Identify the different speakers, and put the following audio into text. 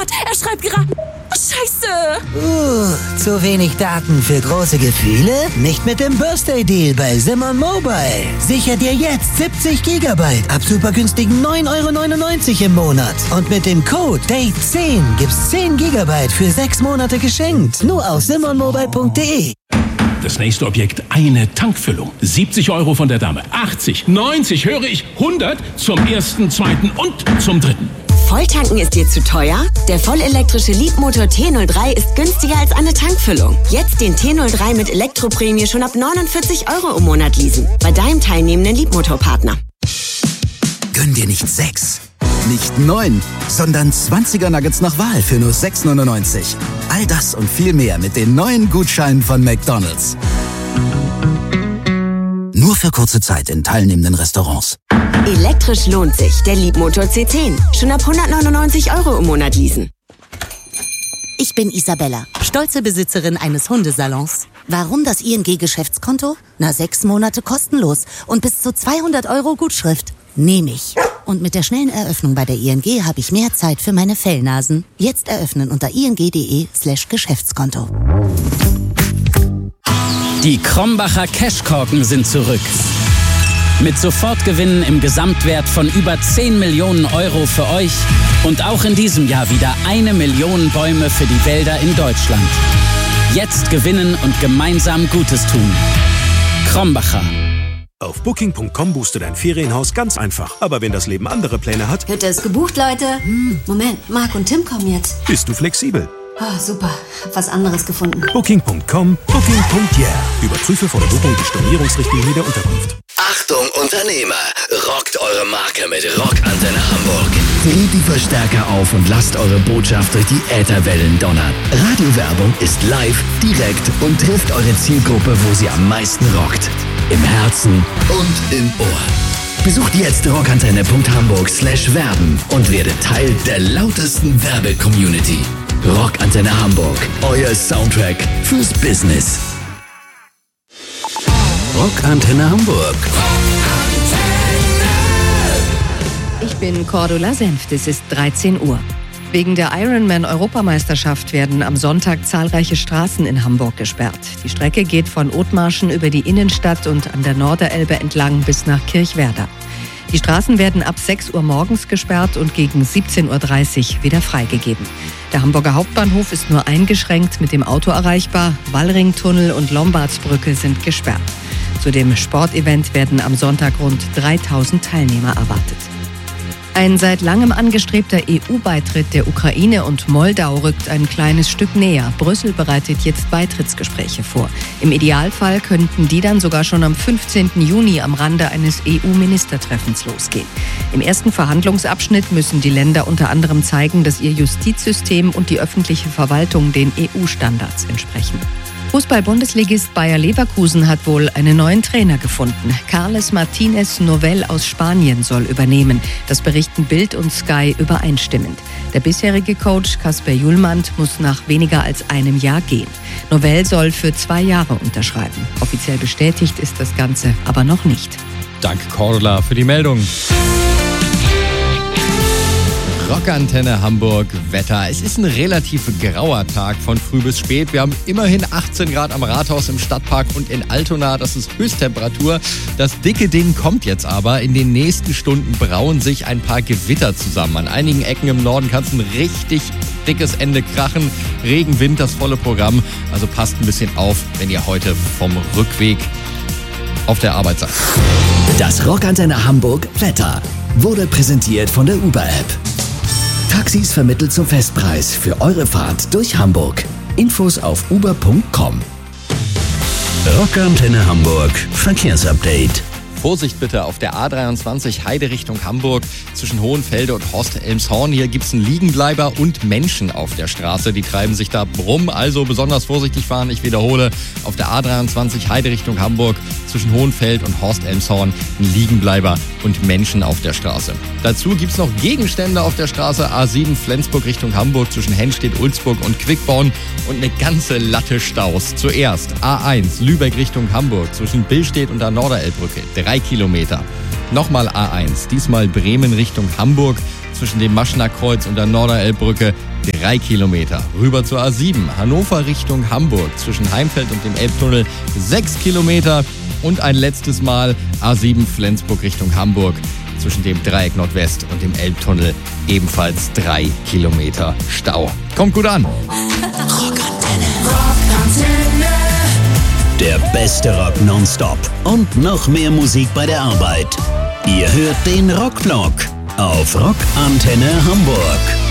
Speaker 1: grad. Er schreibt gerade. Scheiße.
Speaker 2: Zu wenig Daten für große Gefühle? Nicht mit dem Birthday Deal bei Simon Mobile. Sicher dir jetzt 70 GB ab super günstigen 9,99 € im Monat. Und mit dem Code DATE10 gibt's 10 GB für 6 Monate geschenkt. Nur auf simonmobile.de.
Speaker 3: Das nächste Objekt, eine Tankfüllung. 70 € von der Dame. 80, 90, höre ich, 100 zum ersten, zweiten und zum dritten.
Speaker 4: Volltanken ist dir zu teuer? Der vollelektrische Leapmotor T03 ist günstiger als eine Tankfüllung. Jetzt den T03 mit Elektroprämie schon ab 49 € im Monat leasen. Bei deinem teilnehmenden Leapmotor-Partner.
Speaker 5: Gönn dir nicht 6, nicht 9, sondern 20er Nuggets nach Wahl für nur 6,99 €. All das und viel mehr mit den neuen Gutscheinen von McDonald's. Nur für kurze Zeit in teilnehmenden Restaurants.
Speaker 4: Elektrisch lohnt sich. Der Leapmotor C10. Schon ab 199 € im Monat leasen.
Speaker 6: Ich bin Isabella, stolze Besitzerin eines Hundesalons. Warum das ING-Geschäftskonto? 6 Monate kostenlos und bis zu 200 € Gutschrift. Nehme ich. Und mit der schnellen Eröffnung bei der ING habe ich mehr Zeit für meine Fellnasen. Jetzt eröffnen unter ing.de/Geschäftskonto.
Speaker 7: Die Krombacher Cashkorken sind zurück. Mit Sofortgewinnen im Gesamtwert von über 10 Millionen € für euch und auch in diesem Jahr wieder 1 Million Bäume für die Wälder in Deutschland. Jetzt gewinnen und gemeinsam Gutes tun. Krombacher.
Speaker 8: Auf Booking.com buchst du dein Ferienhaus ganz einfach. Aber wenn das Leben andere Pläne hat...
Speaker 9: Hütte ist gebucht, Leute. Moment, Marc und Tim kommen jetzt.
Speaker 8: Bist du flexibel?
Speaker 9: Oh, super. Hab was anderes gefunden.
Speaker 8: Booking.com, Booking.yeah. Überprüfe vor der Buchung die Stornierungsrichtlinie der Unterkunft.
Speaker 10: Achtung, Unternehmer! Rockt eure Marke mit Rockantenne Hamburg.
Speaker 11: Dreht die Verstärker auf und lasst eure Botschaft durch die Ätherwellen donnern. Radiowerbung ist live, direkt und trifft eure Zielgruppe, wo sie am meisten rockt. Im Herzen und im Ohr. Besucht jetzt rockantenne.hamburg/werben und werdet Teil der lautesten Werbe-Community. Rockantenne Hamburg, euer Soundtrack fürs Business.
Speaker 5: Rockantenne Hamburg.
Speaker 12: Ich bin Cordula Senft, es ist 13 Uhr. Wegen der Ironman-Europameisterschaft werden am Sonntag zahlreiche Straßen in Hamburg gesperrt. Die Strecke geht von Othmarschen über die Innenstadt und an der Norderelbe entlang bis nach Kirchwerder. Die Straßen werden ab 6 Uhr morgens gesperrt und gegen 17:30 Uhr wieder freigegeben. Der Hamburger Hauptbahnhof ist nur eingeschränkt mit dem Auto erreichbar. Wallringtunnel und Lombardsbrücke sind gesperrt. Zu dem Sportevent werden am Sonntag rund 3000 Teilnehmer erwartet. Ein seit langem angestrebter EU-Beitritt der Ukraine und Moldau rückt ein kleines Stück näher. Brüssel bereitet jetzt Beitrittsgespräche vor. Im Idealfall könnten die dann sogar schon am 15. Juni am Rande eines EU-Ministertreffens losgehen. Im ersten Verhandlungsabschnitt müssen die Länder unter anderem zeigen, dass ihr Justizsystem und die öffentliche Verwaltung den EU-Standards entsprechen. Fußball-Bundesligist Bayer Leverkusen hat wohl einen neuen Trainer gefunden. Carles Martínez Novell aus Spanien soll übernehmen. Das berichten Bild und Sky übereinstimmend. Der bisherige Coach Kasper Julmand muss nach weniger als einem Jahr gehen. Novell soll für 2 Jahre unterschreiben. Offiziell bestätigt ist das Ganze aber noch nicht.
Speaker 13: Danke, Cordula, für die Meldung. Rockantenne Hamburg Wetter. Es ist ein relativ grauer Tag von früh bis spät. Wir haben immerhin 18 Grad am Rathaus im Stadtpark und in Altona. Das ist Höchsttemperatur. Das dicke Ding kommt jetzt aber. In den nächsten Stunden brauen sich ein paar Gewitter zusammen. An einigen Ecken im Norden kann es ein richtig dickes Ende krachen. Regen, Wind, das volle Programm. Also passt ein bisschen auf, wenn ihr heute vom Rückweg auf der Arbeit seid.
Speaker 11: Das Rockantenne Hamburg Wetter wurde präsentiert von der Uber-App. Taxis vermittelt zum Festpreis für eure Fahrt durch Hamburg. Infos auf uber.com.
Speaker 5: Rockantenne Hamburg Verkehrsupdate.
Speaker 13: Vorsicht bitte auf der A23 Heide Richtung Hamburg zwischen Hohenfelde und Horst-Elmshorn. Hier gibt es einen Liegenbleiber und Menschen auf der Straße. Die treiben sich da rum, also besonders vorsichtig fahren. Ich wiederhole, auf der A23 Heide Richtung Hamburg zwischen Hohenfeld und Horst-Elmshorn ein Liegenbleiber und Menschen auf der Straße. Dazu gibt es noch Gegenstände auf der Straße A7 Flensburg Richtung Hamburg zwischen Hennstedt, Ulzburg und Quickborn und eine ganze Latte Staus. Zuerst A1 Lübeck Richtung Hamburg zwischen Billstedt und der Norderelbbrücke 3 Kilometer. Nochmal A1, diesmal Bremen Richtung Hamburg zwischen dem Maschener Kreuz und der Norderelbbrücke 3 Kilometer. Rüber zur A7, Hannover Richtung Hamburg zwischen Heimfeld und dem Elbtunnel 6 Kilometer. Und ein letztes Mal A7 Flensburg Richtung Hamburg zwischen dem Dreieck Nordwest und dem Elbtunnel ebenfalls 3 Kilometer Stau. Kommt gut an.
Speaker 11: Rockantenne. Der beste Rock nonstop und noch mehr Musik bei der Arbeit. Ihr hört den Rockblock auf Rockantenne Hamburg.